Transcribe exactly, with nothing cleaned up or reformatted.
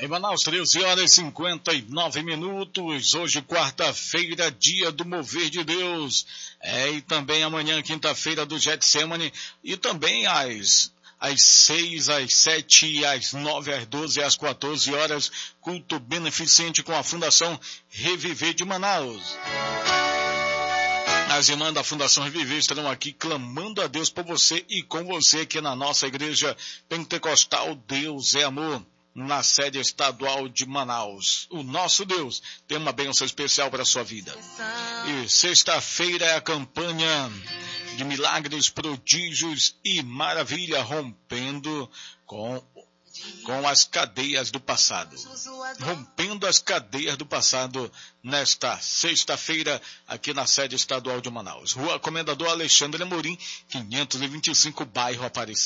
Em Manaus, treze horas e cinquenta e nove minutos, hoje quarta-feira, dia do mover de Deus, é, e também amanhã, quinta-feira, do Getsemane, e também às, às seis, às sete, às nove, às doze, às quatorze horas, culto beneficente com a Fundação Reviver de Manaus. As irmãs da Fundação Reviver estarão aqui clamando a Deus por você e com você aqui na nossa igreja pentecostal Deus é Amor, na sede estadual de Manaus. O nosso Deus tem uma bênção especial para a sua vida. E sexta-feira é a campanha de milagres, prodígios e maravilha, rompendo com, com as cadeias do passado. Rompendo as cadeias do passado nesta sexta-feira aqui na sede estadual de Manaus. Rua Comendador Alexandre Amorim, quinhentos e vinte e cinco, bairro Aparecida.